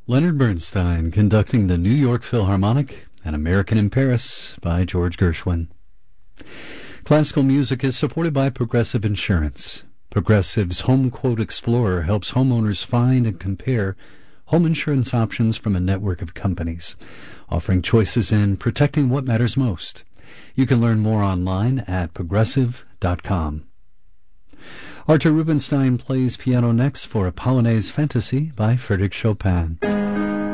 Leonard Bernstein conducting the New York Philharmonic and American in Paris by George Gershwin. Classical music is supported by Progressive Insurance. Progressive's Home Quote Explorer helps homeowners find and compare home insurance options from a network of companies, offering choices in protecting what matters most. You can learn more online at progressive.com. Arthur Rubinstein plays piano next for a Polonaise Fantasy by Frédéric Chopin.